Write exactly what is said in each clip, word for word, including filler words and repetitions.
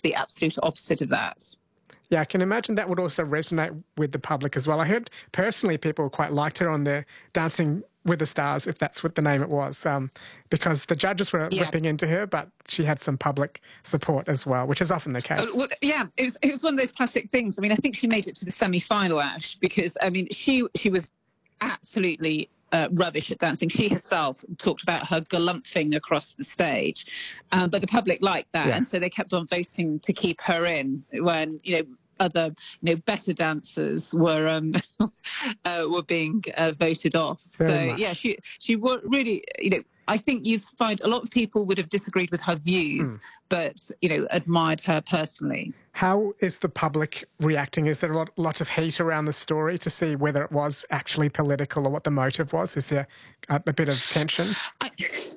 the absolute opposite of that. Yeah, I can imagine that would also resonate with the public as well. I heard personally people quite liked her on the Dancing with the Stars, if that's what the name it was, um, because the judges were Yeah. ripping into her, but she had some public support as well, which is often the case. Uh, well, yeah, it was, it was one of those classic things. I mean, I think she made it to the semi-final, Ash, because, I mean, she she was absolutely uh, rubbish at dancing. She herself talked about her galumphing across the stage, um, but the public liked that, Yeah. and so they kept on voting to keep her in when, you know, other, you know, better dancers were um, uh, were being uh, voted off. Very so much. yeah, she she was really, you know, I think you'd find a lot of people would have disagreed with her views, Mm. but you know, admired her personally. How is the public reacting? Is there a lot, lot of heat around the story to see whether it was actually political or what the motive was? Is there a, a bit of tension? I,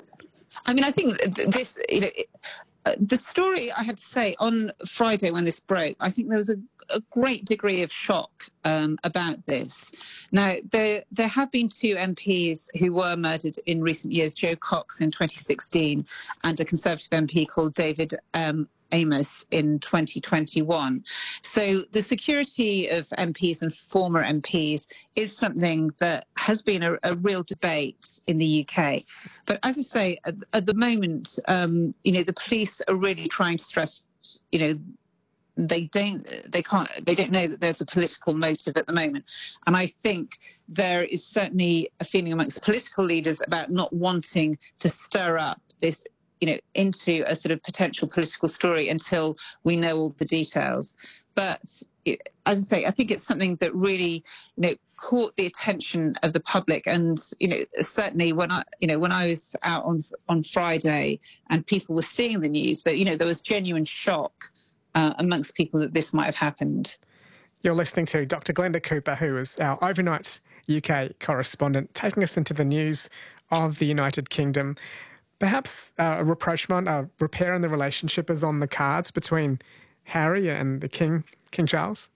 I mean, I think th- this, you know, it, uh, the story, I have to say, on Friday when this broke, I think there was a, a great degree of shock um, about this. Now, there there have been two M Ps who were murdered in recent years, Jo Cox in twenty sixteen and a Conservative M P called David um, Amos in twenty twenty-one. So the security of M Ps and former M Ps is something that has been a, a real debate in the U K. But as I say, at, at the moment, um, you know, the police are really trying to stress, you know, they don't, they can't, they don't know that there's a political motive at the moment. And I think there is certainly a feeling amongst political leaders about not wanting to stir up this, you know, into a sort of potential political story until we know all the details. But it, as I say, I think it's something that really, you know, caught the attention of the public. And, you know, certainly when I, you know, when I was out on on Friday and people were seeing the news, that, you know, there was genuine shock uh, amongst people that this might have happened. You're listening to Doctor Glenda Cooper, who is our overnight U K correspondent, taking us into the news of the United Kingdom. Perhaps uh, a rapprochement, a repair in the relationship is on the cards between Harry and the King, King Charles?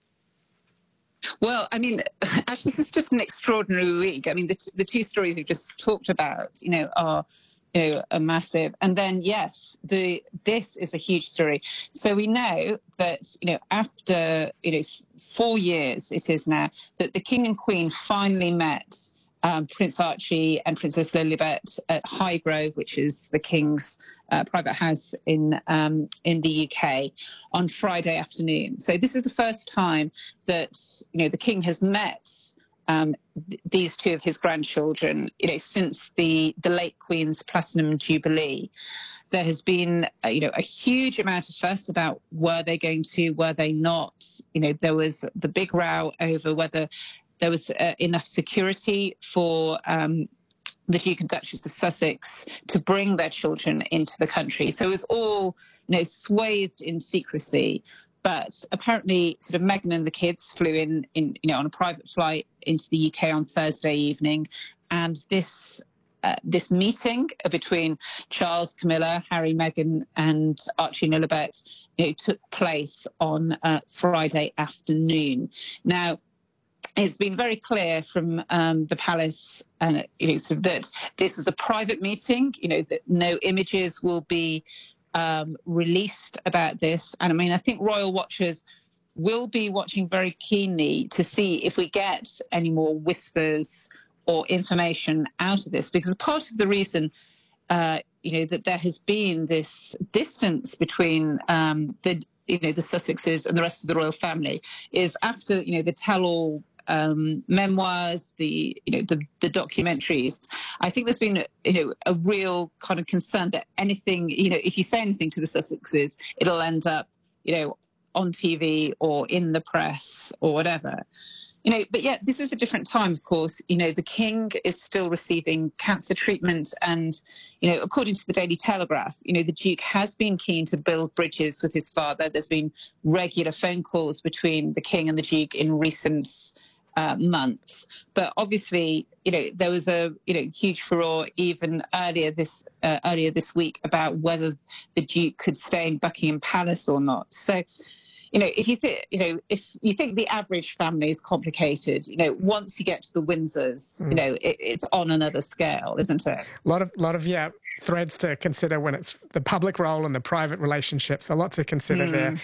Well, I mean, actually, this is just an extraordinary week. I mean, the, t- the two stories we've just talked about, you know, are, you know, are massive. And then, yes, the this is a huge story. So we know that, you know, after, you know, four years it is now, that the King and Queen finally met Um, Prince Archie and Princess Lilibet at Highgrove, which is the King's uh, private house in um, in the U K, on Friday afternoon. So this is the first time that, you know, the King has met um, th- these two of his grandchildren, you know, since the the late Queen's Platinum Jubilee. There has been, uh, you know, a huge amount of fuss about were they going to, were they not. You know, there was the big row over whether there was uh, enough security for um, the Duke and Duchess of Sussex to bring their children into the country. So it was all, you know, swathed in secrecy. But apparently, sort of Meghan and the kids flew in, in, you know, on a private flight into the U K on Thursday evening, and this uh, this meeting between Charles, Camilla, Harry, Meghan, and Archie and Lilibet, you know, took place on uh, Friday afternoon. Now, it's been very clear from um, the palace, and you know, sort of that this was a private meeting. You know, that no images will be um, released about this. And I mean, I think royal watchers will be watching very keenly to see if we get any more whispers or information out of this, because part of the reason, uh, you know, that there has been this distance between um, the, you know, the Sussexes and the rest of the royal family is after, you know, the tell-all um, memoirs, the, you know, the, the documentaries. I think there's been, you know, a real kind of concern that anything, you know, if you say anything to the Sussexes, it'll end up, you know, on T V or in the press or whatever. You know, but yeah, this is a different time, of course. You know, the King is still receiving cancer treatment. And, you know, according to the Daily Telegraph, you know, the Duke has been keen to build bridges with his father. There's been regular phone calls between the King and the Duke in recent uh, months. But obviously, you know, there was a, you know, huge furore even earlier this uh, earlier this week about whether the Duke could stay in Buckingham Palace or not. So, you know, if you think, you know, if you think the average family is complicated, you know, once you get to the Windsors, mm. you know, it, it's on another scale, isn't it? A lot of, lot of, yeah, threads to consider when it's the public role and the private relationships. A lot to consider mm. there.